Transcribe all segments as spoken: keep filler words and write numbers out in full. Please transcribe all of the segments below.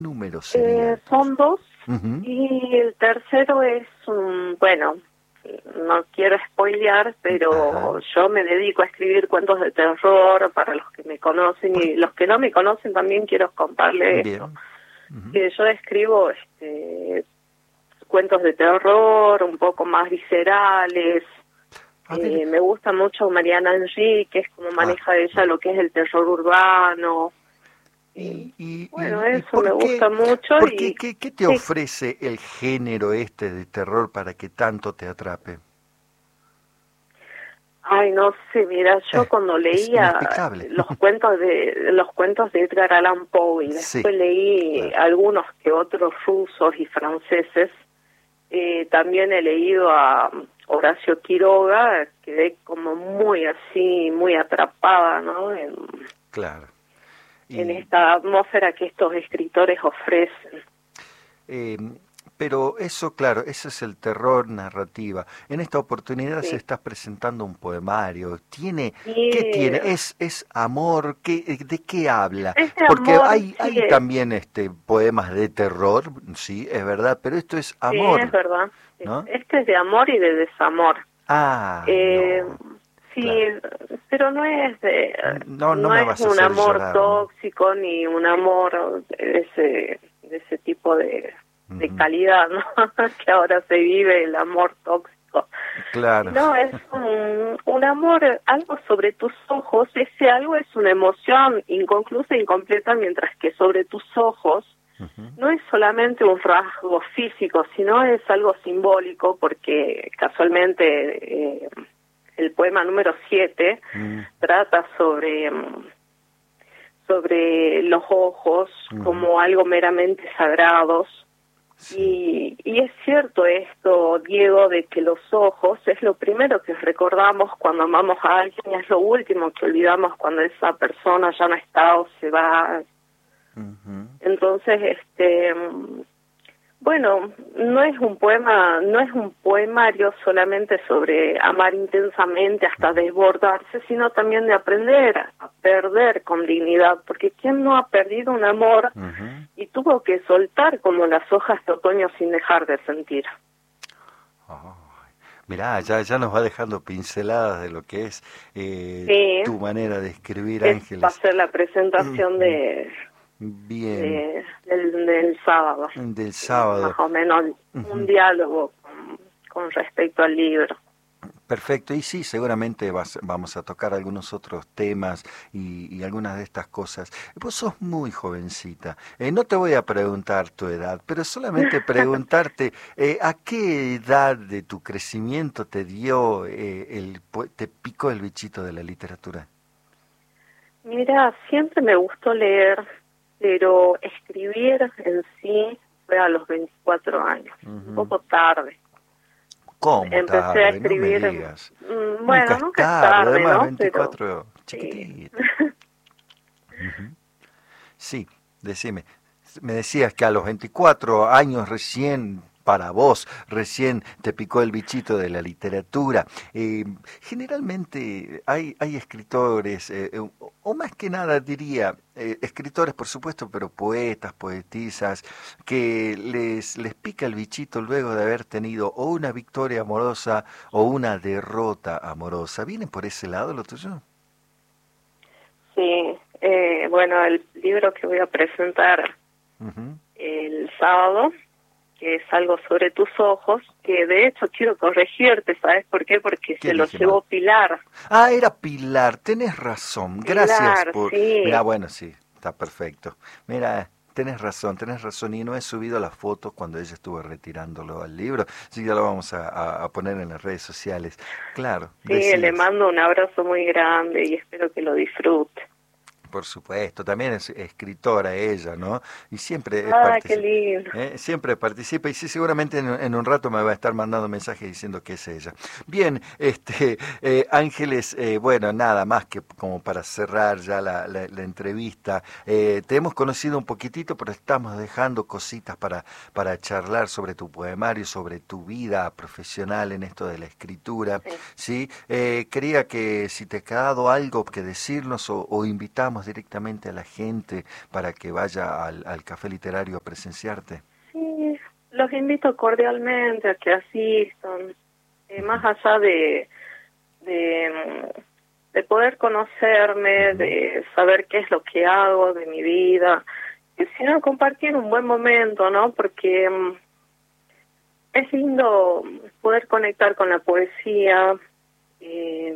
Número sería. Eh, son dos, Uh-huh. y el tercero es un, bueno, no quiero spoilear, pero Ajá. yo me dedico a escribir cuentos de terror para los que me conocen, Por- y los que no me conocen también quiero contarles esto, Bien. Uh-huh. que yo escribo este cuentos de terror un poco más viscerales. A ver. Eh, me gusta mucho Mariana Enríquez, cómo Ah, maneja ella lo que es el terror urbano. Eh, y, y, bueno, y, y eso me ¿por qué, gusta mucho. por qué, Y qué, qué te sí, ofrece el género este de terror para que tanto te atrape? ay, no sé, mira, yo Eh, cuando es leía inexplicable. los cuentos de los cuentos de Edgar Allan Poe, y Sí, después leí claro. algunos que otros rusos y franceses, eh, también he leído a Horacio Quiroga, quedé como muy así, muy atrapada, ¿no? En, Claro. en Y, esta atmósfera que estos escritores ofrecen. eh, pero eso, claro, ese es el terror narrativa. En esta oportunidad se Sí. estás presentando un poemario. ¿Tiene, qué Y tiene? ¿Es, es amor? ¿Qué, de qué habla? ese Porque amor, hay, sí, hay es, también este poemas de terror, sí, es verdad, pero esto es sí, es amor, verdad. Sí. ¿no? Este es de amor y de desamor. Ay, Eh, no, sí, claro. pero no es de, No, no no me es vas a un hacer amor llorar, ¿no? tóxico ni un amor de ese, de ese tipo de, de Ujú. calidad, ¿no? Que ahora se vive el amor tóxico. Claro. Sino es un, un amor, algo sobre tus ojos. Ese algo es una emoción inconclusa e incompleta, mientras que sobre tus ojos Ujú. no es solamente un rasgo físico, sino es algo simbólico, porque casualmente eh, el poema número siete Mm, trata sobre, mm, sobre los ojos ujú. como algo meramente sagrados. Sí. Y, y es cierto esto, Diego, de que los ojos es lo primero que recordamos cuando amamos a alguien, y es lo último que olvidamos cuando esa persona ya no está o se va. Ujú. Entonces, este, mm, bueno, no es un poema, no es un poemario solamente sobre amar intensamente hasta desbordarse, sino también de aprender a perder con dignidad, porque ¿quién no ha perdido un amor Ujú. y tuvo que soltar como las hojas de otoño sin dejar de sentir? Ay, mirá, ya, ya nos va dejando pinceladas de lo que es eh, Sí, tu manera de escribir, es, va a Ángeles. ser la presentación de, Bien, de del, del sábado, del y más sábado. o menos un Ujú. diálogo con, con respecto al libro. Perfecto, y sí, seguramente vas- vamos a tocar algunos otros temas y, y algunas de estas cosas. Vos sos muy jovencita, eh, no te voy a preguntar tu edad, pero solamente preguntarte eh, a qué edad de tu crecimiento te dio, eh, el, pu- te picó el bichito de la literatura. Mira, siempre me gustó leer, pero escribir en sí fue a los veinticuatro años, un Ujú. poco tarde. ¿Cómo Empecé a tarde? No me escribir, digas. mm, Nunca bueno, es nunca es tarde, tarde, además ¿no? Pero veinticuatro, sí. chiquitita. Ujú. Sí, decime. Me decías que a los veinticuatro años recién, para vos, recién te picó el bichito de la literatura. Eh, generalmente hay, hay escritores, eh, o, o más que nada diría, eh, escritores por supuesto, pero poetas, poetisas, que les, les pica el bichito luego de haber tenido o una victoria amorosa o una derrota amorosa. ¿Viene por ese lado lo tuyo? Sí, eh, bueno, el libro que voy a presentar Ujú. el sábado, que es algo sobre tus ojos, que de hecho quiero corregirte, ¿sabes por qué? Porque ¿Qué se lo dije mal? llevó Pilar. Ah, era Pilar, tenés razón, gracias Pilar, por... Mira, sí. bueno, sí, está perfecto. Mira, tenés razón, tenés razón, y no he subido la foto cuando ella estuvo retirándolo al libro, así que ya lo vamos a, a- a poner en las redes sociales. Claro, Sí, le decías. mando un abrazo muy grande y espero que lo disfrute. Por supuesto, también es escritora ella, ¿no? Y siempre Ah, qué participa, lindo. siempre participa y sí, seguramente en, en un rato me va a estar mandando mensajes diciendo que es ella. Bien, este, eh, Ángeles, eh, bueno, nada más que como para cerrar ya la, la, la entrevista, eh, te hemos conocido un poquitito, pero estamos dejando cositas para, para charlar sobre tu poemario, sobre tu vida profesional en esto de la escritura, Sí. ¿sí? Eh, quería que si te ha quedado algo que decirnos o, o invitamos invitamos directamente a la gente para que vaya al, al Café Literario a presenciarte? Sí, los invito cordialmente a que asistan, eh, más allá de, de, de poder conocerme, de saber qué es lo que hago de mi vida, y sino compartir un buen momento, ¿no? Porque um, es lindo poder conectar con la poesía. Eh,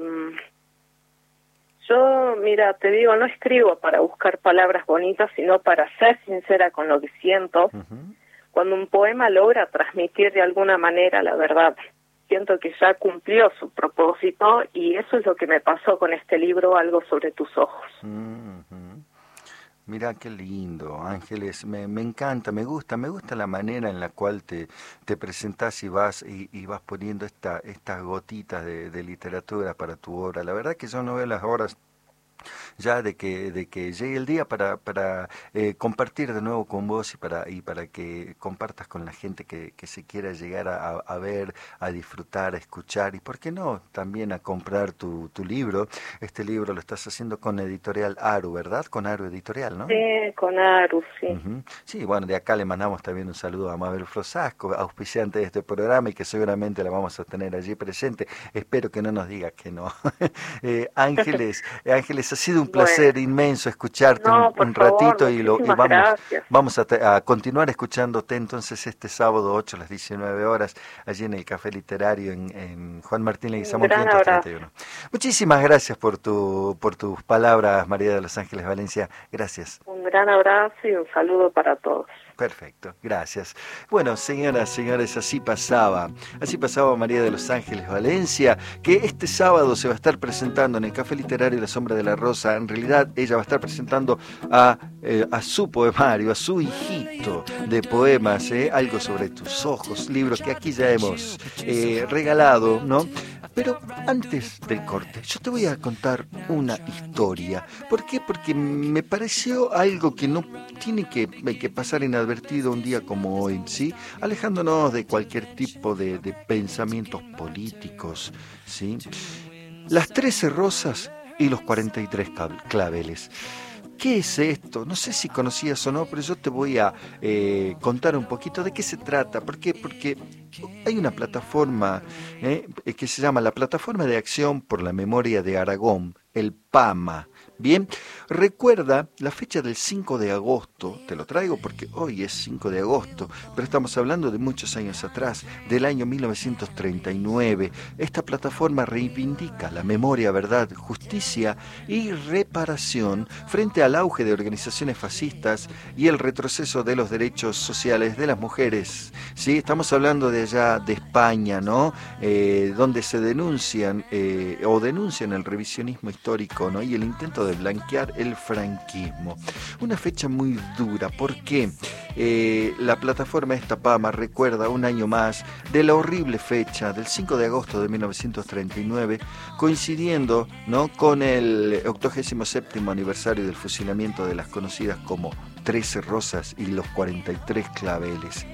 yo, mira, te digo, no escribo para buscar palabras bonitas, sino para ser sincera con lo que siento. Uh-huh. Cuando un poema logra transmitir de alguna manera la verdad, siento que ya cumplió su propósito, y eso es lo que me pasó con este libro, Algo sobre tus ojos. Uh-huh. Mira qué lindo, Ángeles, me, me encanta, me gusta, me gusta la manera en la cual te, te presentás y vas y, y vas poniendo esta, estas gotitas de, de literatura para tu obra. La verdad que yo no veo las horas ya de que de que llegue el día para para eh, compartir de nuevo con vos y para y para que compartas con la gente que, que se quiera llegar a, a ver, a disfrutar, a escuchar y por qué no también a comprar tu, tu libro. Este libro lo estás haciendo con Editorial Aru, ¿verdad? Con Aru Editorial, ¿no? Sí, con Aru, sí. Uh-huh. Sí, bueno, de acá le mandamos también un saludo a Mabel Frosasco, auspiciante de este programa y que seguramente la vamos a tener allí presente. Espero que no nos diga que no. eh, Ángeles, Ángeles, ha sido un placer bueno. inmenso escucharte no, un, un favor, ratito y, lo, y vamos, gracias. vamos a, te, a continuar escuchándote entonces este sábado ocho a las diecinueve horas allí en el Café Literario en, en Juan Martín Leguizamón quinientos treinta y uno. Muchísimas gracias por tu por tus palabras, María de los Ángeles Valencia. Gracias. Un gran abrazo y un saludo para todos. Perfecto, gracias. Bueno, señoras, señores, así pasaba, así pasaba María de los Ángeles Valencia, que este sábado se va a estar presentando en el Café Literario La Sombra de la Rosa. En realidad, ella va a estar presentando a, eh, a su poemario, a su hijito de poemas, eh, Algo sobre tus ojos, libro que aquí ya hemos eh, regalado, ¿no? Pero antes del corte, yo te voy a contar una historia. ¿Por qué? Porque me pareció algo que no tiene que, que pasar inadvertido un día como hoy, ¿sí? Alejándonos de cualquier tipo de, de pensamientos políticos, ¿sí? Las trece rosas y los cuarenta y tres claveles. ¿Qué es esto? No sé si conocías o no, pero yo te voy a eh, contar un poquito de qué se trata. ¿Por qué? Porque hay una plataforma eh, que se llama la Plataforma de Acción por la Memoria de Aragón, el PAMA. Bien, recuerda la fecha del cinco de agosto, te lo traigo porque hoy es cinco de agosto, pero estamos hablando de muchos años atrás, del año mil novecientos treinta y nueve. Esta plataforma reivindica la memoria, verdad, justicia y reparación frente al auge de organizaciones fascistas y el retroceso de los derechos sociales de las mujeres. Sí, estamos hablando de allá de España, ¿no? Eh, donde se denuncian eh, o denuncian el revisionismo histórico, ¿no? Y el intento de blanquear el franquismo. Una fecha muy dura, porque eh, la plataforma esta PAMA recuerda un año más de la horrible fecha del cinco de agosto de mil novecientos treinta y nueve, coincidiendo, ¿no?, con el octogésimo séptimo aniversario del fusilamiento de las conocidas como trece rosas y los cuarenta y tres claveles.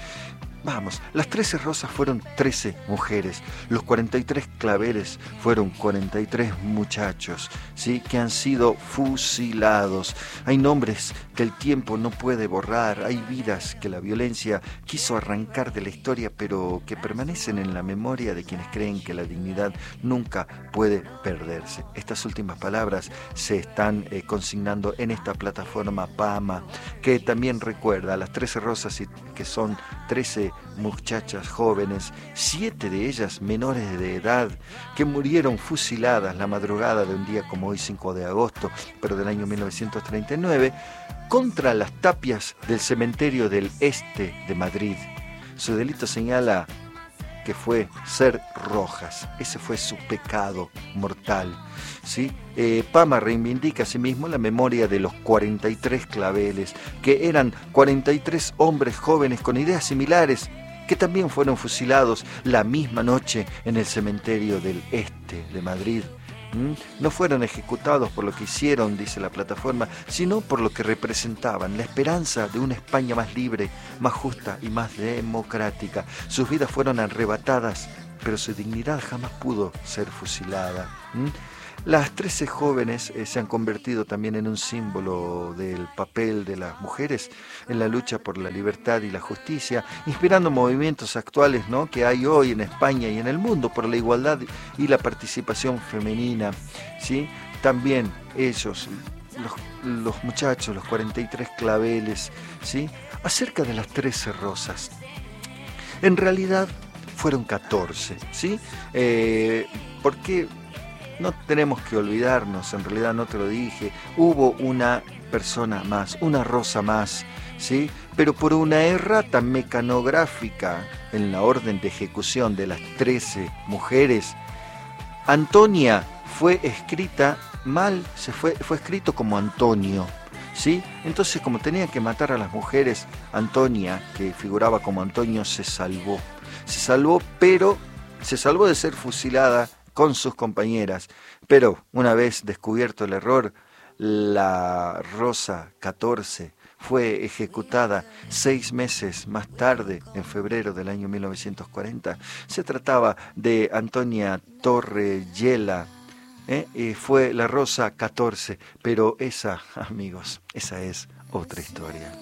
Vamos, las trece rosas fueron trece mujeres, los cuarenta y tres claveles fueron cuarenta y tres muchachos, ¿sí?, que han sido fusilados. Hay nombres que el tiempo no puede borrar, hay vidas que la violencia quiso arrancar de la historia, pero que permanecen en la memoria de quienes creen que la dignidad nunca puede perderse. Estas últimas palabras se están eh, consignando en esta plataforma PAMA, que también recuerda a las trece rosas, que son trece muchachas jóvenes, siete de ellas menores de edad, que murieron fusiladas la madrugada de un día como hoy, cinco de agosto, pero del año mil novecientos treinta y nueve, contra las tapias del cementerio del Este de Madrid. Su delito señala que fue ser rojas. Ese fue su pecado mortal, ¿sí? Eh, PAMA reivindica asimismo la memoria de los cuarenta y tres claveles, que eran cuarenta y tres hombres jóvenes con ideas similares, que también fueron fusilados la misma noche en el cementerio del Este de Madrid. ¿Mm? No fueron ejecutados por lo que hicieron, dice la plataforma, sino por lo que representaban, la esperanza de una España más libre, más justa y más democrática. Sus vidas fueron arrebatadas, pero su dignidad jamás pudo ser fusilada. ¿Mm? Las trece jóvenes eh, se han convertido también en un símbolo del papel de las mujeres en la lucha por la libertad y la justicia, inspirando movimientos actuales, ¿no?, que hay hoy en España y en el mundo por la igualdad y la participación femenina, ¿sí? También ellos, los, los muchachos, los cuarenta y tres claveles, ¿sí?, acerca de las trece rosas. En realidad fueron catorce, ¿sí? Eh, porque no tenemos que olvidarnos, en realidad no te lo dije, hubo una persona más, una rosa más, ¿sí? Pero por una errata mecanográfica en la orden de ejecución de las trece mujeres, Antonia fue escrita mal, se fue, fue escrito como Antonio, ¿sí? Entonces, como tenía que matar a las mujeres, Antonia, que figuraba como Antonio, se salvó. Se salvó, pero se salvó de ser fusilada con sus compañeras. Pero una vez descubierto el error, la Rosa catorce fue ejecutada seis meses más tarde, en febrero del año mil novecientos cuarenta. Se trataba de Antonia Torreyela, ¿eh? Y fue la Rosa catorce, pero esa, amigos, esa es otra historia.